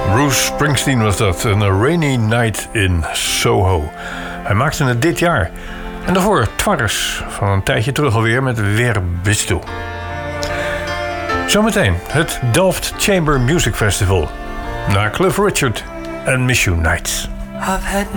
Bruce Springsteen was dat, een Rainy Night in Soho. Hij maakte het dit jaar. En daarvoor Twarres, van een tijdje terug alweer met Weer bist du. Zometeen het Delft Chamber Music Festival. Na Cliff Richard en Miss You Nights. I've had